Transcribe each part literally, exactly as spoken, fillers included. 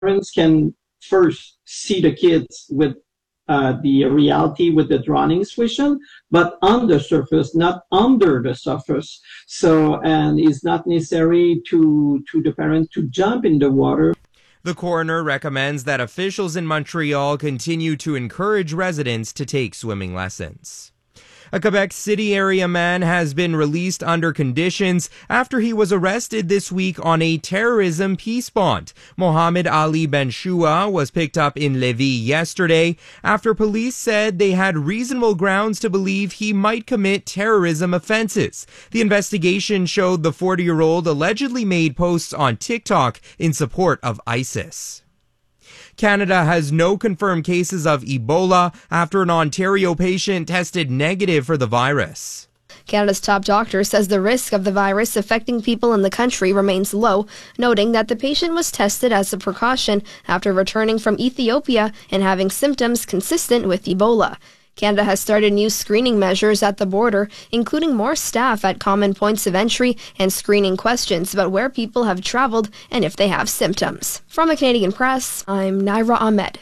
parents can first see the kids with uh, the reality with the drownings vision, but on the surface, not under the surface. So, and it's not necessary to, to the parent to jump in the water. The coroner recommends that officials in Montreal continue to encourage residents to take swimming lessons. A Quebec City area man has been released under conditions after he was arrested this week on a terrorism peace bond. Mohammed Ali Benshua was picked up in Lévis yesterday after police said they had reasonable grounds to believe he might commit terrorism offenses. The investigation showed the forty-year-old allegedly made posts on TikTok in support of ISIS. Canada has no confirmed cases of Ebola after an Ontario patient tested negative for the virus. Canada's top doctor says the risk of the virus affecting people in the country remains low, noting that the patient was tested as a precaution after returning from Ethiopia and having symptoms consistent with Ebola. Canada has started new screening measures at the border, including more staff at common points of entry and screening questions about where people have traveled and if they have symptoms. From the Canadian Press, I'm Naira Ahmed.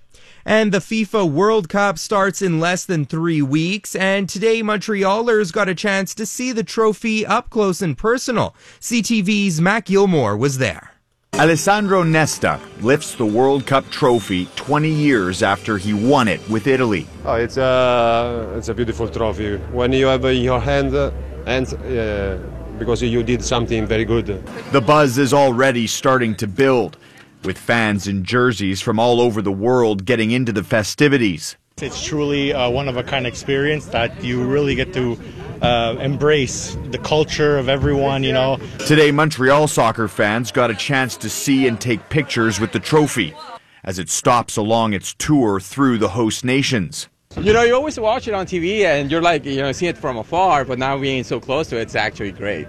And the FIFA World Cup starts in less than three weeks, and today Montrealers got a chance to see the trophy up close and personal. C T V's Mac Gilmore was there. Alessandro Nesta lifts the World Cup trophy twenty years after he won it with Italy. Oh, it's a it's a beautiful trophy when you have in your hand, and uh, because you did something very good. The buzz is already starting to build, with fans in jerseys from all over the world getting into the festivities. It's truly a one-of-a-kind experience that you really get to uh, embrace the culture of everyone, you know. Today, Montreal soccer fans got a chance to see and take pictures with the trophy as it stops along its tour through the host nations. You know, you always watch it on T V and you're like, you know, see it from afar, but now being so close to it, it's actually great.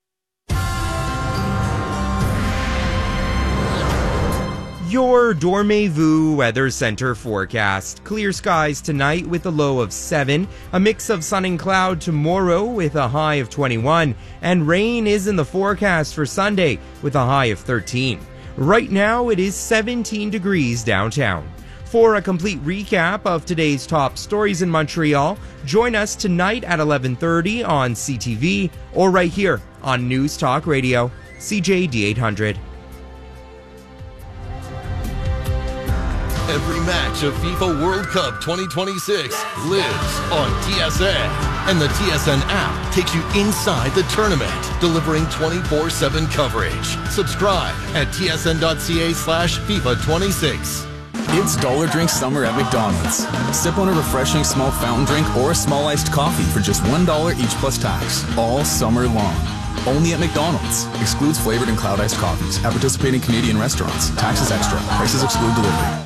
Your Dormez-vous Weather Center forecast. Clear skies tonight with a low of seven, a mix of sun and cloud tomorrow with a high of twenty-one, and rain is in the forecast for Sunday with a high of thirteen. Right now it is seventeen degrees downtown. For a complete recap of today's top stories in Montreal, join us tonight at eleven thirty on C T V or right here on News Talk Radio, C J D eight hundred. Every match of FIFA World Cup twenty twenty-six lives on T S N. And the T S N app takes you inside the tournament, delivering twenty-four seven coverage. Subscribe at tsn.ca slash FIFA 26. It's Dollar Drink Summer at McDonald's. Sip on a refreshing small fountain drink or a small iced coffee for just one dollar each plus tax, all summer long. Only at McDonald's. Excludes flavored and cloud iced coffees at participating Canadian restaurants. Taxes extra. Prices exclude delivery.